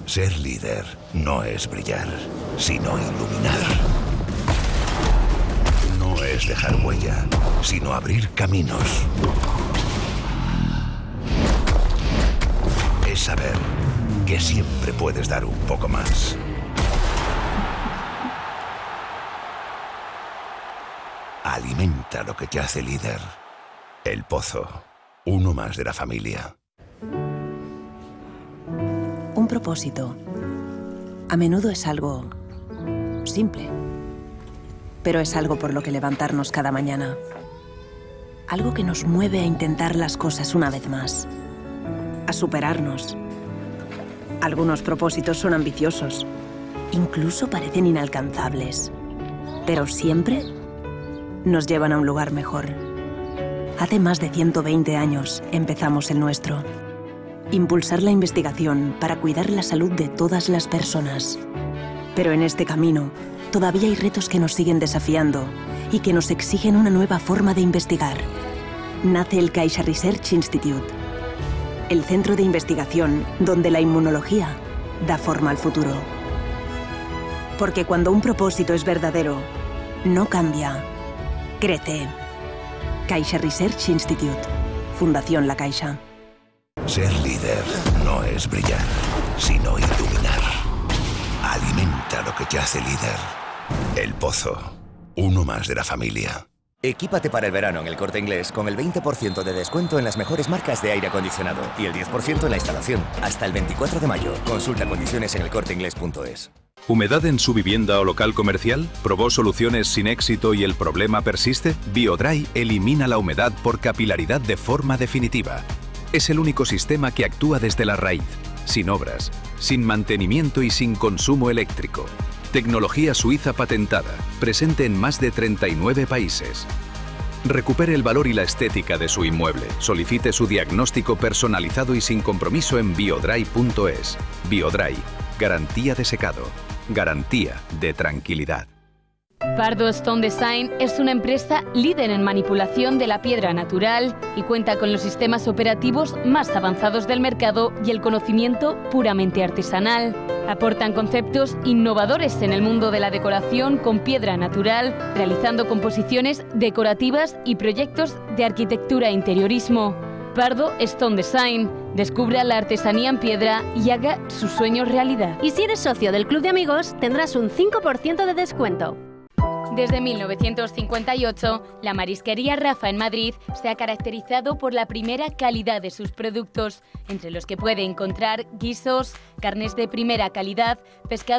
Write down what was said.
Ser líder no es brillar, sino iluminar. No es dejar huella, sino abrir caminos. Es saber que siempre puedes dar un poco más. Alimenta lo que te hace líder. El Pozo, uno más de la familia. Un propósito a menudo es algo simple, pero es algo por lo que levantarnos cada mañana. Algo que nos mueve a intentar las cosas una vez más, a superarnos. Algunos propósitos son ambiciosos, incluso parecen inalcanzables, pero siempre nos llevan a un lugar mejor. Hace más de 120 años empezamos el nuestro. Impulsar la investigación para cuidar la salud de todas las personas. Pero en este camino, todavía hay retos que nos siguen desafiando y que nos exigen una nueva forma de investigar. Nace el Caixa Research Institute, el centro de investigación donde la inmunología da forma al futuro. Porque cuando un propósito es verdadero, no cambia, crece. Caixa Research Institute, Fundación La Caixa. Ser líder no es brillar, sino iluminar. Alimenta lo que te hace líder. El Pozo, uno más de la familia. Equípate para el verano en El Corte Inglés con el 20% de descuento en las mejores marcas de aire acondicionado y el 10% en la instalación. Hasta el 24 de mayo. Consulta condiciones en elcorteingles.es. ¿Humedad en su vivienda o local comercial? ¿Probó soluciones sin éxito y el problema persiste? BioDry elimina la humedad por capilaridad de forma definitiva. Es el único sistema que actúa desde la raíz, sin obras, sin mantenimiento y sin consumo eléctrico. Tecnología suiza patentada, presente en más de 39 países. Recupere el valor y la estética de su inmueble. Solicite su diagnóstico personalizado y sin compromiso en biodry.es. BioDry, garantía de secado, garantía de tranquilidad. Pardo Stone Design es una empresa líder en manipulación de la piedra natural y cuenta con los sistemas operativos más avanzados del mercado y el conocimiento puramente artesanal. Aportan conceptos innovadores en el mundo de la decoración con piedra natural, realizando composiciones decorativas y proyectos de arquitectura e interiorismo. Pardo Stone Design. Descubra la artesanía en piedra y haga sus sueños realidad. Y si eres socio del Club de Amigos, tendrás un 5% de descuento. Desde 1958, la Marisquería Rafa en Madrid se ha caracterizado por la primera calidad de sus productos, entre los que puede encontrar guisos, carnes de primera calidad, pescado